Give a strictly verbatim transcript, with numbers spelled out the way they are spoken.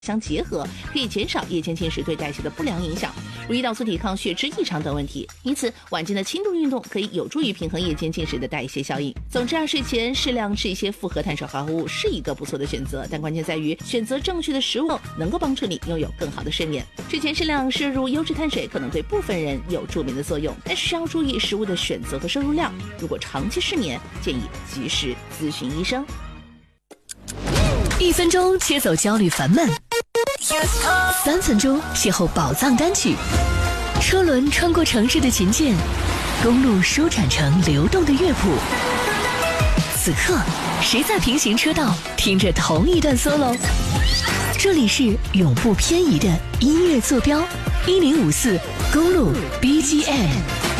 相结合，可以减少夜间进食对代谢的不良影响，如胰岛素抵抗、血脂异常等问题。因此，晚间的轻度运动可以有助于平衡夜间进食的代谢效应。总之啊，睡前适量吃一些复合碳水化合物是一个不错的选择，但关键在于选择正确的食物，能够帮助你拥有更好的睡眠。睡前适量摄入优质碳水可能对部分人有助眠的作用，但是需要注意食物的选择和摄入量。如果长期失眠，建议及时咨询医生。 一分钟切走焦虑烦闷，三分钟邂逅宝藏单曲，车轮穿过城市的琴键，公路舒展成流动的乐谱。此刻，谁在平行车道听着同一段 solo？ 这里是永不偏移的音乐坐标，一零五四公路 B G M。